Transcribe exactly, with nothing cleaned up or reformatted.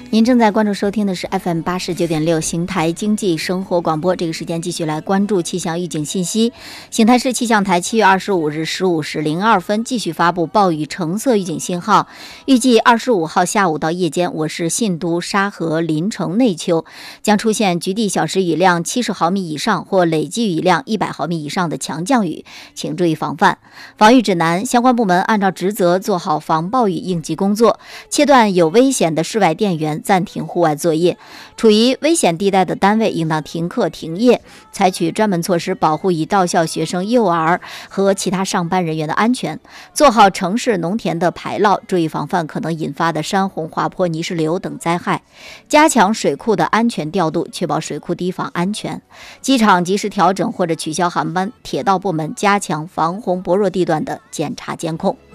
您正在关注收听的是 F M 八十九点六邢台经济生活广播，这个时间继续来关注气象预警信息。邢台市气象台七月二十五日十五时零二分继续发布暴雨橙色预警信号，预计二十五号下午到夜间，我市信都、沙河、临城、内丘将出现局地小时雨量七十毫米以上或累计雨量一百毫米以上的强降雨，请注意防范。防御指南：相关部门按照职责做好防暴雨应急工作，切断有危险的室外电源，暂停户外作业。处于危险地带的单位应当停课停业，采取专门措施保护已到校学生、幼儿和其他上班人员的安全。做好城市农田的排涝，注意防范可能引发的山洪、滑坡、泥石流等灾害。加强水库的安全调度，确保水库堤防安全。机场及时调整或者取消航班，铁道部门加强防洪薄弱地段的检查监控。